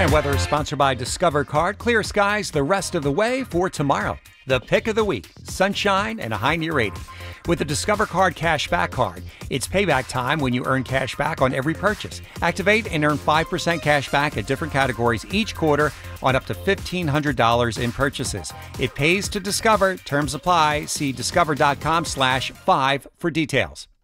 And weather is sponsored by Discover Card. Clear skies the rest of the way for tomorrow. The pick of the week, sunshine and a high near 80. With the Discover Card Cashback Card, it's payback time when you earn cash back on every purchase. Activate and earn 5% cash back at different categories each quarter on up to $1,500 in purchases. It pays to Discover. Terms apply. See discover.com/5 for details.